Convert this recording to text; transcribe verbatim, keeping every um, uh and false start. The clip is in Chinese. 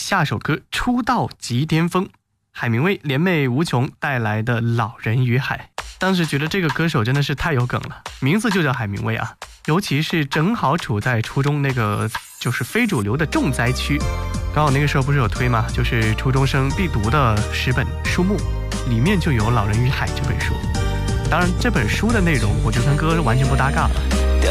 下首歌出道即巅峰，海明威联袂无穷带来的《老人与海》。当时觉得这个歌手真的是太有梗了，名字就叫海明威啊，尤其是正好处在初中那个就是非主流的重灾区。刚好那个时候不是有推吗？就是初中生必读的十本书目，里面就有《老人与海》这本书。当然这本书的内容我就跟歌完全不搭嘎了。